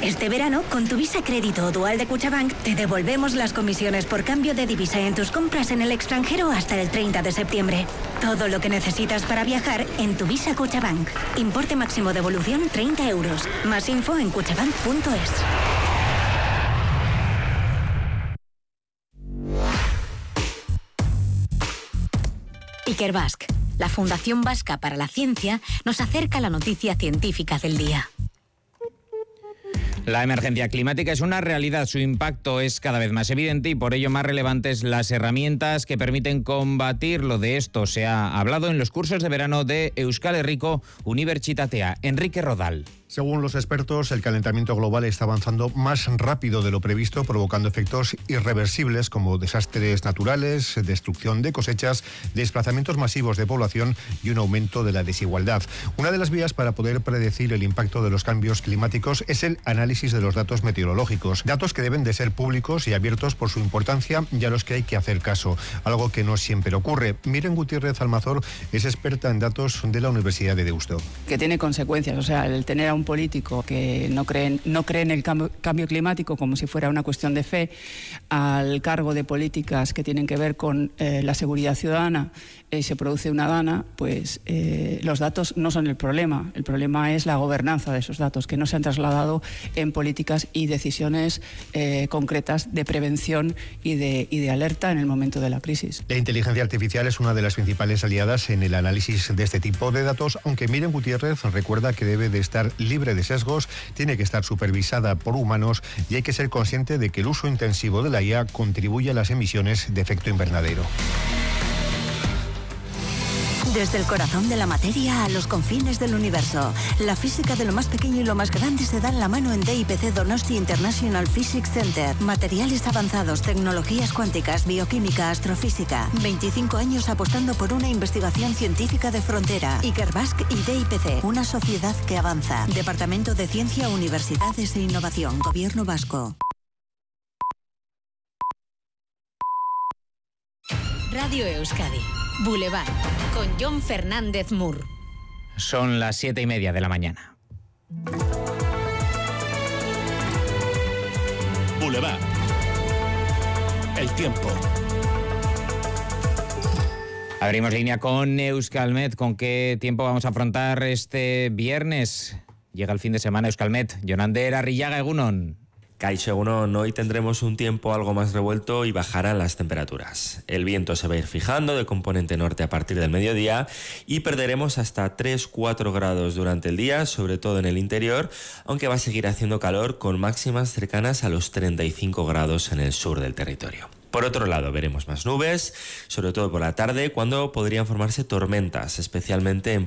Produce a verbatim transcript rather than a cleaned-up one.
Este verano, con tu Visa Crédito o Dual de Cuchabank, te devolvemos las comisiones por cambio de divisa en tus compras en el extranjero hasta el treinta de septiembre. Todo lo que necesitas para viajar en tu Visa Cuchabank. Importe máximo devolución treinta euros. Más info en cuchabank punto es. Ikerbasque, la Fundación Vasca para la Ciencia, nos acerca a la noticia científica del día. La emergencia climática es una realidad, su impacto es cada vez más evidente y por ello más relevantes las herramientas que permiten combatirlo. De esto se ha hablado en los cursos de verano de Euskal Herriko Unibertsitatea. Enrique Rodal. Según los expertos, el calentamiento global está avanzando más rápido de lo previsto, provocando efectos irreversibles como desastres naturales, destrucción de cosechas, desplazamientos masivos de población y un aumento de la desigualdad. Una de las vías para poder predecir el impacto de los cambios climáticos es el análisis de los datos meteorológicos, datos que deben de ser públicos y abiertos por su importancia y a los que hay que hacer caso, algo que no siempre ocurre. Miren Gutiérrez Almazor es experta en datos de la Universidad de Deusto. Que tiene consecuencias, o sea, el tener a un político que no cree, no cree en el cambio, cambio climático como si fuera una cuestión de fe, al cargo de políticas que tienen que ver con eh, la seguridad ciudadana, eh, se produce una dana, pues eh, los datos no son el problema. El problema es la gobernanza de esos datos, que no se han trasladado en políticas y decisiones eh, concretas de prevención y de, y de alerta en el momento de la crisis. La inteligencia artificial es una de las principales aliadas en el análisis de este tipo de datos, aunque Miren Gutiérrez recuerda que debe de estar libre de sesgos, tiene que estar supervisada por humanos y hay que ser consciente de que el uso intensivo de la I A contribuye a las emisiones de efecto invernadero. Desde el corazón de la materia a los confines del universo, la física de lo más pequeño y lo más grande se da en la mano en D I P C Donosti International Physics Center. Materiales avanzados, tecnologías cuánticas, bioquímica, astrofísica. veinticinco años apostando por una investigación científica de frontera. Ikerbasque y D I P C, una sociedad que avanza. Departamento de Ciencia, Universidades e Innovación, Gobierno Vasco. Radio Euskadi, Boulevard, con Jon Fernández Mur. Son las siete y media de la mañana. Boulevard. El tiempo. Abrimos línea con Euskalmet. ¿Con qué tiempo vamos a afrontar este viernes? Llega el fin de semana, Euskalmet. Jonander Arrillaga, egunon. Kaixo egunon, hoy tendremos un tiempo algo más revuelto y bajarán las temperaturas. El viento se va a ir fijando de componente norte a partir del mediodía y perderemos hasta tres a cuatro grados durante el día, sobre todo en el interior, aunque va a seguir haciendo calor con máximas cercanas a los treinta y cinco grados en el sur del territorio. Por otro lado, veremos más nubes, sobre todo por la tarde, cuando podrían formarse tormentas, especialmente en